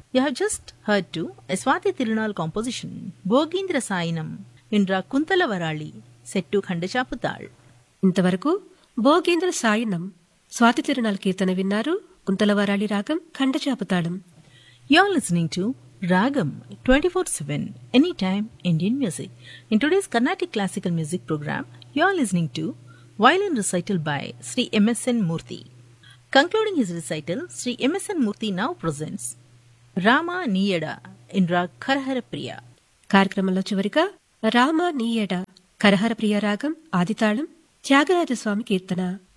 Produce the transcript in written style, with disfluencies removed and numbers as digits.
You have just heard to a Swati Tirunal composition, Bogindra Sainam, in Ra Kuntala Varali, set to Khandachaputal. ఇంతవరకు భోగేంద్ర సాయనం స్వాతి తిరునాల్ కీర్తన విన్నారు. కుంతలవారాళి రాగం ఖండచాపుతాళం. You are listening to Ragam 24/7, anytime Indian music. In today's Carnatic Classical Music program, you are listening to violin recital by Sri M.S.N. Murthy. Concluding his recital, Sri M.S.N. Murthy now presents Rama Niyada in Rag Karhara Priya. కార్యక్రమంలో చివరిగా రామ నీయడ కరహర ప్రియ రాగం ఆదితాళం త్యాగరాజస్వామి కీర్తన.